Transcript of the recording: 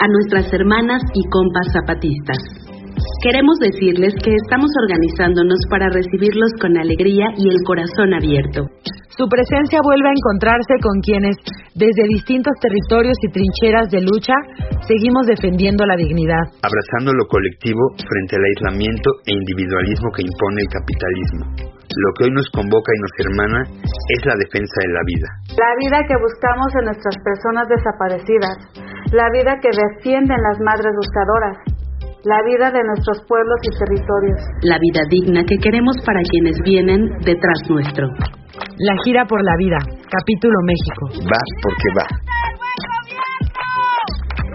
a nuestras hermanas y compas zapatistas. Queremos decirles que estamos organizándonos para recibirlos con alegría y el corazón abierto. Su presencia vuelve a encontrarse con quienes, desde distintos territorios y trincheras de lucha, seguimos defendiendo la dignidad. Abrazando lo colectivo frente al aislamiento e individualismo que impone el capitalismo. Lo que hoy nos convoca y nos hermana es la defensa de la vida. La vida que buscamos en nuestras personas desaparecidas. La vida que defienden las madres buscadoras. La vida de nuestros pueblos y territorios. La vida digna que queremos para quienes vienen detrás nuestro. La gira por la vida, capítulo México. Va porque va.